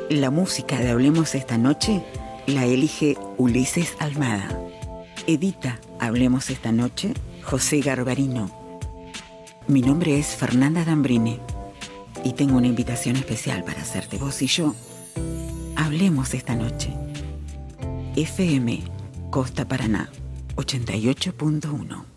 La música de Hablemos esta noche la elige Ulises Almada. Edita Hablemos esta noche José Garbarino. Mi nombre es Fernanda Dambrine y tengo una invitación especial para hacerte. Vos y yo hablemos esta noche. FM Costa Paraná 88.1.